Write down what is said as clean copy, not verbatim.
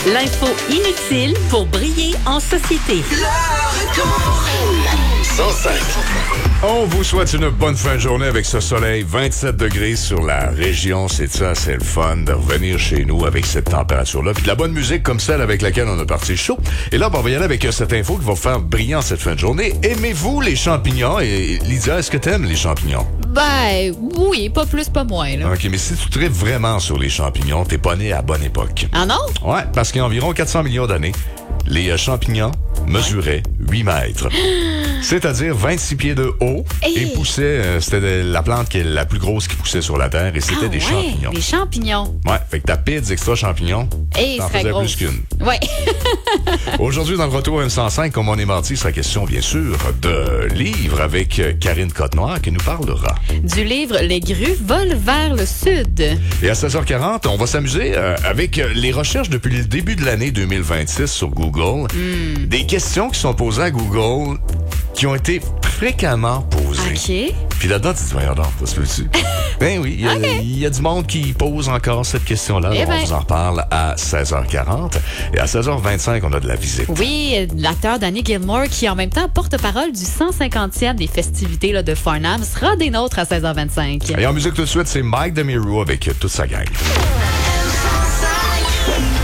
L'info inutile pour briller en société. 105. On vous souhaite une bonne fin de journée avec ce soleil. 27 degrés sur la région. C'est ça, c'est le fun de revenir chez nous avec cette température-là. Puis de la bonne musique comme celle avec laquelle on a parti chaud. Et là, on va y aller avec cette info qui va vous faire briller en cette fin de journée. Aimez-vous les champignons? Et Lydia, est-ce que t'aimes les champignons? Ben, oui, pas plus, pas moins, là. OK, mais si tu tripes vraiment sur les champignons, t'es pas né à la bonne époque. Ah non? Ouais, parce qu'il y a environ 400 millions d'années, les champignons mesuraient 8 mètres. C'est-à-dire 26 pieds de haut et poussaient, c'était la plante qui est la plus grosse qui poussait sur la Terre et c'était des champignons. Des champignons. Ouais, fait que ta pizza extra champignons, t'en faisais plus qu'une. Ouais. Aujourd'hui, dans le retour M105, comme on est mardi, sera question, bien sûr, de livres avec Karine Cottenoir qui nous parlera. Du livre Les grues volent vers le sud. Et à 16h40, on va s'amuser avec les recherches depuis le début de l'année 2026 sur Google. Des questions qui sont posées à Google qui ont été fréquemment posées. OK. Puis là-dedans, tu te dis, voyons donc, ça se peut-tu? Ben oui, il y a du monde qui pose encore cette question-là. Alors, on vous en reparle à 16h40. Et à 16h25, on a de la visite. Oui, l'acteur Danny Gilmore, qui est en même temps porte-parole du 150e des festivités là, de Farnham, sera des nôtres à 16h25. Et en musique tout de suite, c'est Mike DeMiro avec toute sa gang.